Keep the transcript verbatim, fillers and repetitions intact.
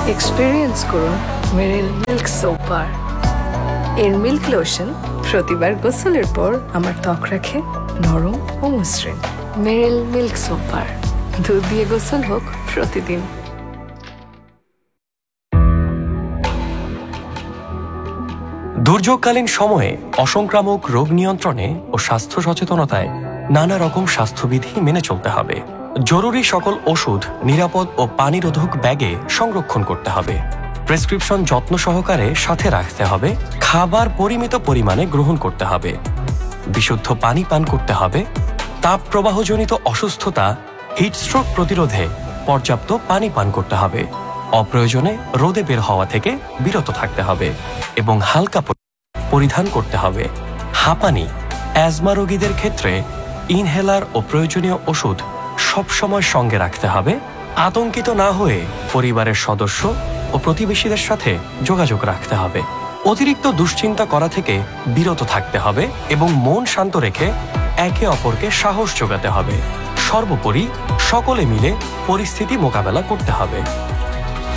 Experience করুন মেরিল milk soap bar. এর milk lotion প্রতিবার গোসলের পর আমার ত্বক রাখে নরম ও মসৃণ। মেরিল মিল্ক সোপ বার, দুধ দিয়ে গোসল হোক প্রতিদিন। দুর্যোগকালীন সময়ে অসংক্রামক রোগ নিয়ন্ত্রণে ও স্বাস্থ্য সচেতনতায় নানা রকম স্বাস্থ্যবিধি মেনে চলতে হবে। জরুরি সকল ওষুধ নিরাপদ ও পানিরোধক ব্যাগে সংরক্ষণ করতে হবে। প্রেসক্রিপশন যত্ন সহকারে সাথে রাখতে হবে। খাবার পরিমিত পরিমাণে গ্রহণ করতে হবে। বিশুদ্ধ পানি পান করতে হবে। তাপ প্রবাহজনিত অসুস্থতা হিটস্ট্রোক প্রতিরোধে পর্যাপ্ত পানি পান করতে হবে। অপ্রয়োজনে রোদে বের হওয়া থেকে বিরত থাকতে হবে এবং হালকা পরিধান করতে হবে। হাঁপানি, অ্যাজমা রোগীদের ক্ষেত্রে ইনহেলার ও প্রয়োজনীয় ওষুধ সবসময় সঙ্গে রাখতে হবে। আতঙ্কিত না হয়ে পরিবারের সদস্য ও প্রতিবেশীদের সাথে যোগাযোগ রাখতে হবে। অতিরিক্ত দুশ্চিন্তা করা থেকে বিরত থাকতে হবে এবং মন শান্ত রেখে একে অপরকে সাহস যোগাতে হবে। সর্বোপরি সকলে মিলে পরিস্থিতি মোকাবেলা করতে হবে।